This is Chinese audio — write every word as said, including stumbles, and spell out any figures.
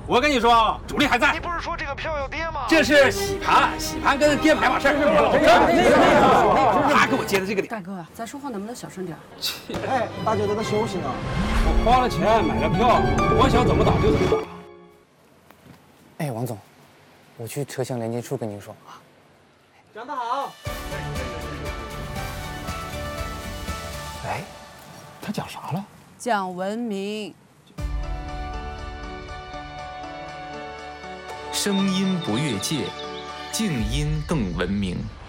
我跟你说，主力还在。 你不是说这个票要跌吗？ 这是洗盘，洗盘跟跌牌码事儿。他给我接的这个点。 大哥，咱说话能不能小声点？ 哎，大姐在这休息呢。 我花了钱买了票，我想怎么打就怎么打。 哎，王总，我去车厢连接处跟您说啊。 讲得好。 哎，他讲啥了？ 讲文明。 声音不越界，静音更文明。